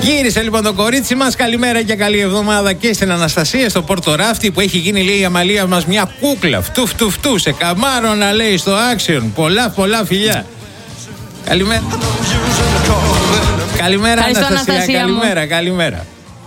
Γύρισε λοιπόν το κορίτσι μας. Καλημέρα και καλή εβδομάδα και στην Αναστασία στο Πόρτο Ράφτη που έχει γίνει, λέει, η Αμαλία μας μια κούκλα. Φτου σε καμάρωνα, λέει, στο Action. Πολλά φιλιά. Καλημέρα. Καλημέρα Αναστασία. Καλημέρα.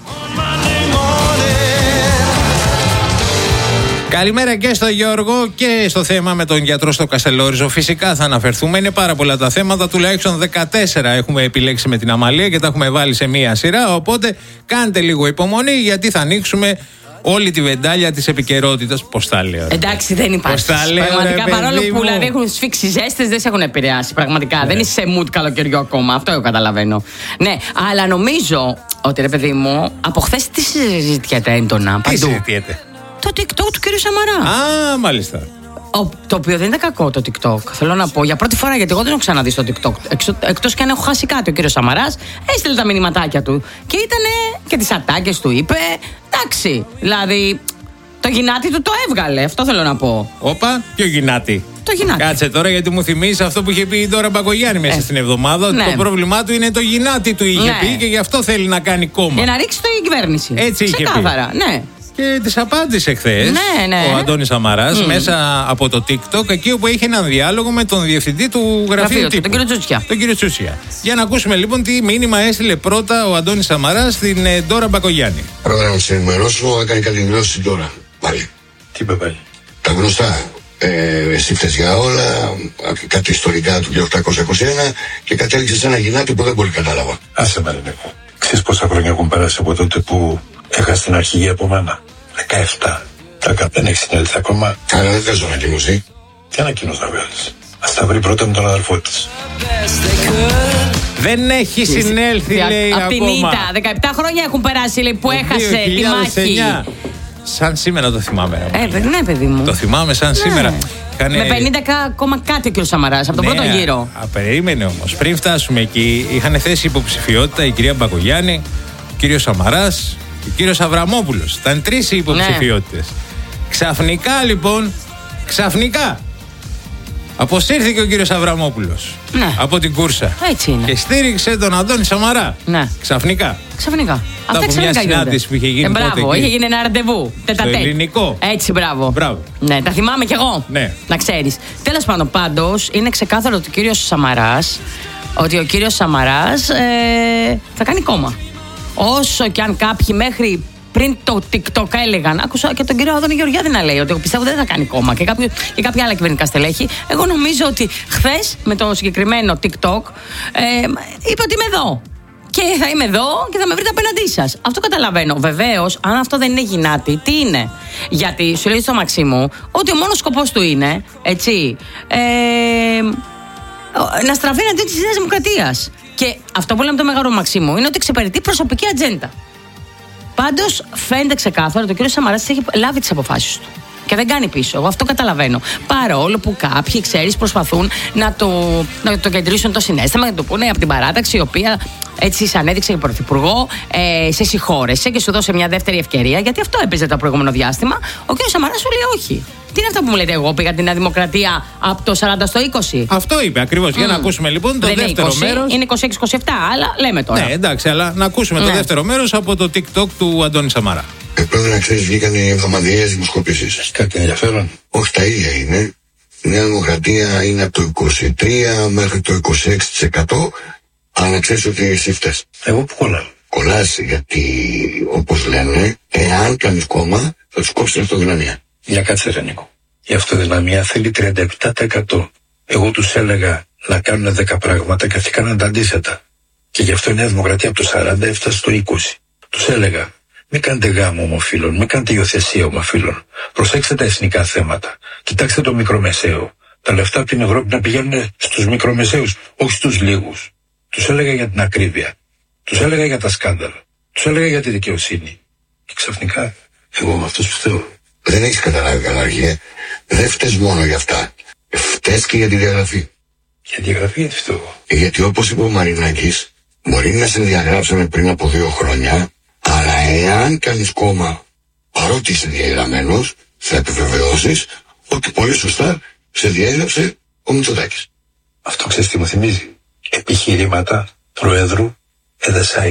Καλημέρα και στο Γιώργο και στο θέμα με τον γιατρό στο Καστελόριζο. Φυσικά θα αναφερθούμε. Είναι πάρα πολλά τα θέματα. Τουλάχιστον 14 έχουμε επιλέξει με την Αμαλία και τα έχουμε βάλει σε μία σειρά. Οπότε κάντε λίγο υπομονή, γιατί θα ανοίξουμε όλη τη βεντάλια της επικαιρότητας. Πώς τα λέω. Εντάξει, δεν υπάρχει. Πραγματικά, παρόλο που δηλαδή έχουν σφίξει ζέστες, δεν σε έχουν επηρεάσει. Πραγματικά. Ναι. Δεν είσαι σε mood καλοκαιριού ακόμα. Αυτό εγώ καταλαβαίνω. Ναι, αλλά νομίζω ότι, ρε παιδί μου, από χθες τι συζητιέται έντονα παντού. Τι συζητιέται? Το TikTok του κύριου Σαμαρά. Α, μάλιστα. Το οποίο δεν είναι κακό το TikTok. Θέλω να πω για πρώτη φορά, γιατί εγώ δεν έχω ξαναδεί στο TikTok. Εκτός και αν έχω χάσει κάτι, ο κύριος Σαμαράς έστειλε τα μηνυματάκια του και ήτανε και τις ατάκες του είπε. Εντάξει, δηλαδή το γυνάτι του το έβγαλε. Αυτό θέλω να πω. Όπα, ποιο γυνάτι? Το γυνάτι. Κάτσε τώρα, γιατί μου θυμίζει αυτό που είχε πει η Ντόρα Μπακογιάννη μέσα στην εβδομάδα. Ναι. Το πρόβλημά του είναι το γυνάτι του είχε πει και γι' αυτό θέλει να κάνει κόμμα. Για να ρίξει την κυβέρνηση. Έτσι είχε πει. Ξεκάθαρα, ναι. Και της απάντησε χθες ο Αντώνης Σαμαράς μέσα από το TikTok, εκεί όπου είχε έναν διάλογο με τον διευθυντή του γραφείου τύπου, τον κύριο Τσούτσια. Για να ακούσουμε λοιπόν τι μήνυμα έστειλε πρώτα ο Αντώνης Σαμαράς στην Ντόρα Μπακογιάννη. Πρόεδρε, να σε ενημερώσω, έκανε κάτι δηλώσει στην Ντόρα. Πάλι. Τι είπε πάλι? Τα γνωστά. Εσύ φταίς για όλα, κάτι ιστορικά του 1821 και κατέληξε σε ένα γυνάτι που δεν πολύ κατάλαβα. Άσε Μαρινέκο. Ξέρεις πόσα χρόνια έχουν περάσει από τότε που έχασε την αρχηγή από μένα? 17. Δεν έχει συνέλθει ακόμα. Άρα δεν θες ανακοίνωση. Τι ανακοίνωση να βγάλεις? Ας τα βρει πρώτα με τον αδερφό της. Δεν έχει συνέλθει, λέει, από την ήττα. 17 χρόνια έχουν περάσει, λέει, που έχασε τη μάχη. Σαν σήμερα το θυμάμαι. Ναι, παιδί μου. Το θυμάμαι σαν σήμερα. Με 50 κάτι ο κ. Σαμαράς από τον πρώτο γύρο. Περίμενε όμως. Πριν φτάσουμε εκεί, είχαν θέσει υποψηφιότητα η κυρία Μπακογιάννη, ο κύριος Σαμαράς και ο κύριος Αβραμόπουλος. Ήταν 3 οι υποψηφιότητες. Ξαφνικά λοιπόν, αποσύρθηκε ο κύριος Αβραμόπουλος από την κούρσα. Έτσι είναι. Και στήριξε τον Αντώνη Σαμαρά. Ξαφνικά. Αυτά μια συνάντηση που είχε γίνει. Μπράβο, είχε γίνει ένα ραντεβού. Στο ελληνικό. Έτσι, μπράβο. Ναι, τα θυμάμαι κι εγώ. Ναι. Να ξέρεις. Τέλος πάντων, πάντως, είναι ξεκάθαρο ότι ο κύριος Σαμαράς θα κάνει κόμμα. Όσο κι αν κάποιοι μέχρι πριν το TikTok έλεγαν, άκουσα και τον κύριο Άδωνη Γεωργιάδη να λέει ότι πιστεύω δεν θα κάνει κόμμα και κάποια άλλα κυβερνητικά στελέχη. Εγώ νομίζω ότι χθες με το συγκεκριμένο TikTok είπε ότι είμαι εδώ. Και θα είμαι εδώ και θα με βρείτε απέναντί σας. Αυτό καταλαβαίνω. Βεβαίως, αν αυτό δεν είναι γυνάτι, τι είναι? Γιατί σου λέει στο Μαξίμου ότι ο μόνος σκοπός του είναι, έτσι, να στραφεί εναντίον της Νέας Δημοκρατίας. Και αυτό που λέμε το μεγάλο Μαξίμου είναι ότι εξυπηρετεί προσωπική ατζέντα. Πάντως φαίνεται ξεκάθαρο ότι ο κ. Σαμαράς έχει λάβει τις αποφάσεις του. Και δεν κάνει πίσω. Εγώ αυτό καταλαβαίνω. Παρόλο που κάποιοι, ξέρεις, προσπαθούν να το κεντρήσουν το συναίσθημα και να το πούνε από την παράταξη, η οποία έτσι σε ανέδειξε για πρωθυπουργό, σε συγχώρεσε και σου δώσε μια δεύτερη ευκαιρία, γιατί αυτό έπαιζε το προηγούμενο διάστημα. Ο κ. Σαμαράς σου λέει όχι. Τι είναι αυτό που μου λέτε? Εγώ πήγα την Νέα Δημοκρατία από το 40 στο 20. Αυτό είπε ακριβώς. Για να ακούσουμε λοιπόν το δεύτερο μέρος. Είναι 26-27, αλλά λέμε τώρα. Ναι, εντάξει, αλλά να ακούσουμε το δεύτερο μέρος από το TikTok του Αντώνη Σαμαρά. Πρόεδρε, να ξέρεις, βγήκαν οι εβδομαδιαίες δημοσκοπήσεις. Έχει κάτι ενδιαφέρον? Όχι, τα ίδια είναι. Η Νέα Δημοκρατία είναι από το 23 μέχρι το 26%. Αλλά να ξέρεις ότι εσύ φταίς. Εγώ που κολλάω? Κολλάς γιατί, όπως λένε, εάν κάνεις κόμμα, θα τους κόψεις την αυτοδυναμία. Για κάτσε ρε Νίκο. Η αυτοδυναμία θέλει 37%. Εγώ τους έλεγα να κάνουν 10 πράγματα και αυτοί κάναν τα αντίθετα. Και γι' αυτό η Νέα Δημοκρατία από το 40 έφτασε στο 20. Τους έλεγα, μην κάνετε γάμο ομοφύλων, μην κάνετε υιοθεσία ομοφύλων. Προσέξτε τα εθνικά θέματα. Κοιτάξτε το μικρομεσαίο. Τα λεφτά από την Ευρώπη να πηγαίνουν στους μικρομεσαίους, όχι στους λίγους. Τους έλεγα για την ακρίβεια. Τους έλεγα για τα σκάνδαλα. Τους έλεγα για τη δικαιοσύνη. Και ξαφνικά, εγώ με αυτούς που φταίω. Δεν έχεις καταλάβει καλά, αρχέ. Δεν φταίς μόνο για αυτά. Φταίς και για τη διαγραφή. Για τη διαγραφή γιατί φταίω? Γιατί όπως είπε ο Μαρινάκης, μπορεί να σε διαγράψαμε πριν από 2 χρόνια, αλλά εάν κάνεις κόμμα, παρότι είσαι διαγραμμένος, θα επιβεβαιώσεις ότι πολύ σωστά σε διέγραψε ο Μητσοτάκης. Αυτό ξέρεις τι μου θυμίζει? Επιχειρήματα Προέδρου έδεσα